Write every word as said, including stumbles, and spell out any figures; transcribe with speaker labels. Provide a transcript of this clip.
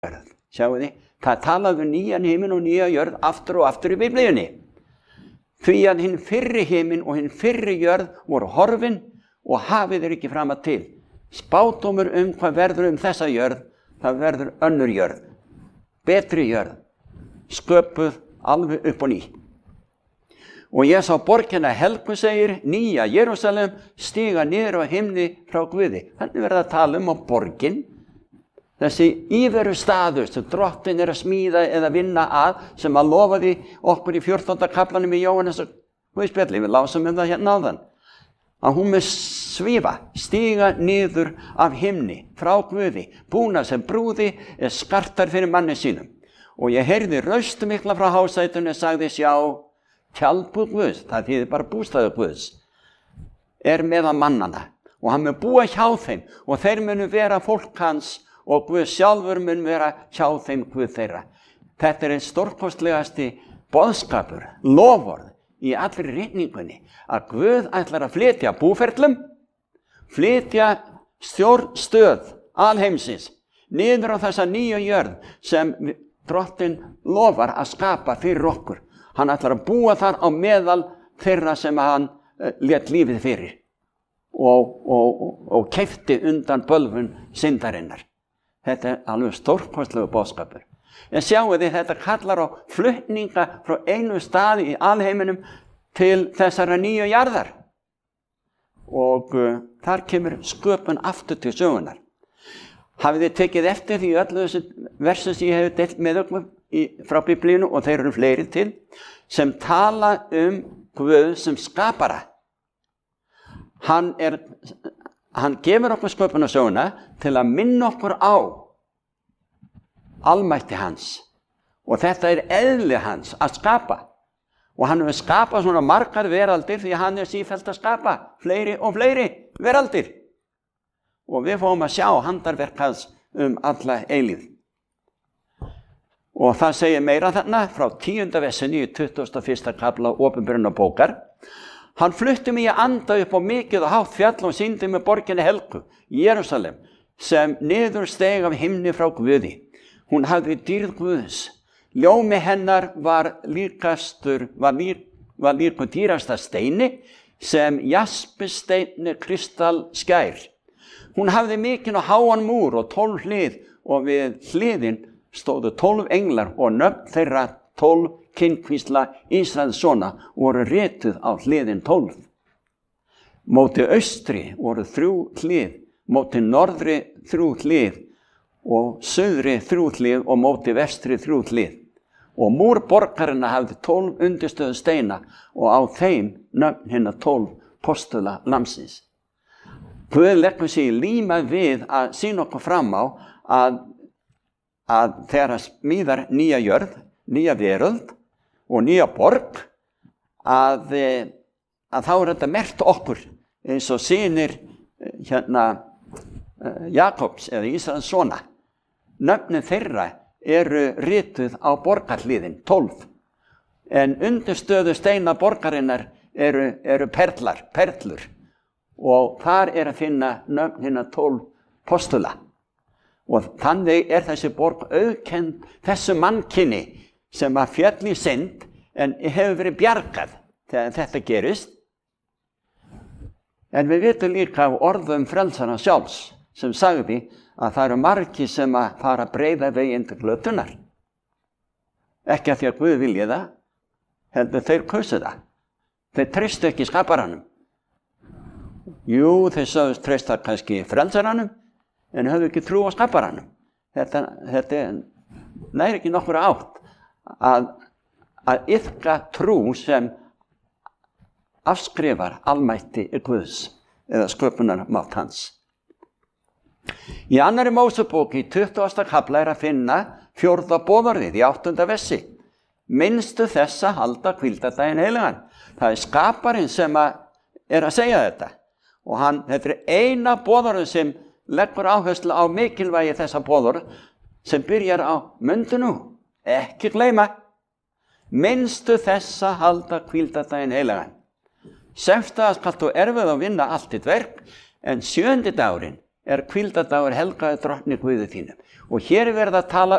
Speaker 1: jörð. Sjáu þið, það talaði um nýjan himinn og nýja jörð aftur og aftur í Biblíunni. Því að hinn fyrri himinn og hinn fyrri jörð voru horfin og hafið er ekki fram að til. Spádómur um hvað verður um þessa jörð, það verður önnur jörð, betri jörð, sköpuð alveg upp og ný. Og ég sá borgina helgu, segir, nýja Jerúsalem stíga niður á himni frá Guði. Þannig verður að tala um á borgin, þessi íveru staður sem drottin er að smíða eða vinna að, sem að lofaði okkur í fjórtánda kaflanum í Jóhannes og Guðspjalli, við lásum um það hérna áðan, að hún með svífa, stíga niður af himni frá Guði, búna sem brúði er skartar fyrir manni sínum. Og ég heyrði raust mikla frá hásætunni og sagði, sjá, tjaldbúð Guðs, það þýðir bara bústaður Guðs, er meðal mannana og hann mun búa hjá þeim og þeir munu vera fólk hans og Guð sjálfur mun vera hjá þeim Guð þeirra. Þetta er einn stórkostlegasti boðskapur, loforð í allri ritningunni, að Guð ætlar að flytja búferlum, flytja stjórnstöð alheimsins niður á þessa nýju jörð sem drottin lofar að skapa fyrir okkur. Hann ætlar að búa þar á meðal þeirra sem hann lét lífið fyrir og, og, og, og keypti undan bölvun syndarinnar. Þetta er alveg stórkostlegu boðskapur. En sjáu þið, þetta kallar á flutninga frá einu staði í alheiminum til þessara nýju jarðar. Og uh, þar kemur sköpun aftur til sögunar. Hafið þið tekið eftir því öllu þessi versu sem ég hef deilt með okkur í, frá Biblíunu, og þeir eru fleiri til, sem tala um Guð sem skapara. Hann, er, hann gefur okkur sköpunarsöguna til að minna okkur á almætti hans. Og þetta er eðli hans að skapa. Og hann hefur skapað svona margar veraldir því að hann er sífellt að skapa fleiri og fleiri veraldir. Og við fáum að sjá handarverk hans um alla eilíð. Og það segir meira þarna frá tíunda versinni í tuttugasta og fyrsta kafla Opinberunarbókar. Hann flutti mig að anda upp á mikið og hátt fjall og sýndi með borginni helgu, Jerúsalem, sem niður steig af himni frá Guði. Hún hafði dýrð Guðs. Ljómi hennar var líkastur, var, lík, var líku dýrasta steini sem jaspisteinni kristall skær. Hún hafði mikinn og háan múr og tólf hlið og við hliðin stóðu tólf englar og nöfn þeirra tólf kynkvísla Ísraelssona voru rituð á hliðin tólf. Móti austri voru þrjú hlið, móti norðri þrjú hlið og suðri þrjú hlið og móti vestri þrjú hlið. Og múr borgarinnar hafði tólf undirstöðu steina og á þeim nöfn hinna tólf postula lamsins. Guð leggur sig líma við að sýna okkur fram á að, að þegar að smíðar nýja jörð, nýja veröld og nýja borg, að, að þá er þetta merkt okkur eins og synir hérna, Jakobs eða Ísraelssona. Nöfnin þeirra eru rituð á borgarhliðin, tólf. En undirstöðu steina borgarinnar eru, eru perlar, perlur. Og þar er að finna nöfn hinna tólf postula. Og þannig er þessi borg auðkennd þessu mannkyni sem að féll í synd en hefur verið bjargað þegar þetta gerist. En við vitum líka af orðum frelsara sjálfs sem sagði að það eru margir sem að fara að breiða veginn til glötunar. Ekki að því að Guð vilji það, heldur þeir kusu það. Þeir treystu ekki skaparanum. Jú, þeir sögðust treysta kannski frelsaranum, en höfðu ekki trú á skaparanum. Þetta, þetta næri ekki nokkur átt að, að iðka trú sem afskrifar almætti Guðs eða sköpunarmátt hans. Í annarri Mósebók í tuttugasta kafla er að finna fjórða boðorðið í áttunda versi. Minnstu þess að halda hvíldardaginn heilagan. Það er skaparinn sem að er að segja þetta. Og hann, þetta er eina boðorðið sem leggur áherslu á mikilvægi þessa boðorð sem byrjar á mundu nú, ekki gleyma. Minnstu þess að halda hvíldardaginn heilagan. Sextudaginn skalt þú erfið að vinna allt þitt verk, en sjöndi dagurinn er hvíldadagur helgaði drottni Guði þínum. Og hér er verið að tala